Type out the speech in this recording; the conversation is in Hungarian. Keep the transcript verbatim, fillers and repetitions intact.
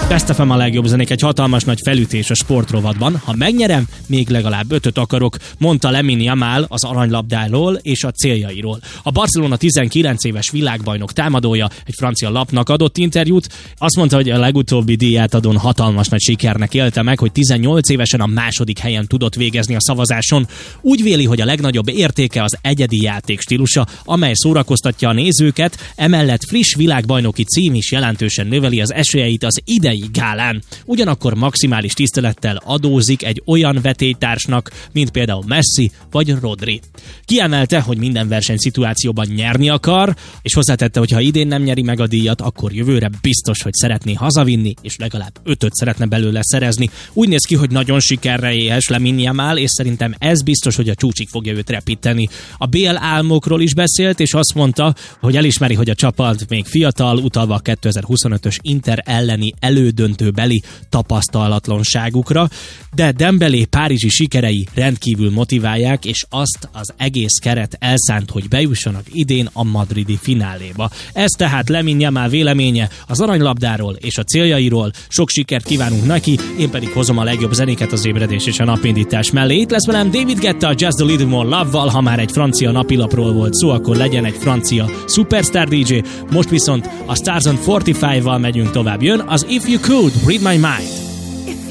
Best ef em a legjobb zenék, egy hatalmas nagy felütés a sportrovatban. Ha megnyerem, még legalább ötöt akarok, mondta Lamine Yamal az aranylabdáról és a céljairól. A Barcelona tizenkilenc éves világbajnok támadója egy francia lapnak adott interjút. Azt mondta, hogy a legutóbbi díjátadón hatalmas nagy sikernek élte meg, hogy tizennyolc évesen a második helyen tudott végezni a szavazáson. Úgy véli, hogy a legnagyobb értéke az egyedi játék stílusa, amely szórakoztatja a nézőket, emellett friss világbajnoki cím is jelentősen növeli az esélyeit az idei gálán. Ugyanakkor maximális tisztelettel adózik egy olyan vetélytársnak, mint például Messi vagy Rodri. Kiemelte, hogy minden versenyszituációban nyerni akar, és hozzátette, hogy ha idén nem nyeri meg a díjat, akkor jövőre biztos, hogy szeretné hazavinni, és legalább ötöt szeretne belőle szerezni. Úgy néz ki, hogy nagyon sikerre éhes Lamine Yamal, és szerintem ez biztos, hogy a csúcsig fogja őt repíteni. A bé el álmokról is beszélt, és azt mondta, hogy elismeri, hogy a csapat még fiatal, utalva a kétezer-huszonötös Inter elleni elődöntőbeli tapasztalatlanságukra, de Dembélé párizsi sikerei rendkívül motiválják, és azt az egész keret elszánt, hogy bejussanak idén a madridi fináléba. Ez tehát Lamine Yamal véleménye az aranylabdáról és a céljairól. Sok sikert kívánunk neki, én pedig hozom a legjobb zenéket az ébredés és a napindítás mellé. Itt lesz velem David Guetta, Just a Little More Love-val, ha már egy francia napilapról volt szó, akkor legyen egy francia superstar dé dzsé. Most viszont a Stars on negyvenötvel megyünk tovább. Jön az If You Could Read My Mind.